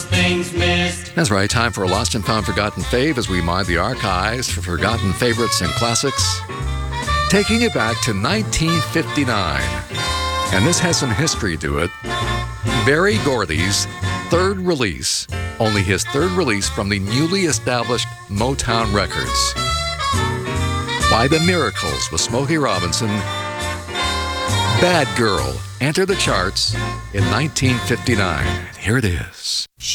those things missed. That's right, time for a Lost and Found Forgotten Fave as we mine the archives for forgotten favorites and classics. Taking it back to 1959. And this has some history to it. Berry Gordy's third release, only his third release from the newly established Motown Records. By the Miracles with Smokey Robinson, Bad Girl entered the charts in 1959. Here it is.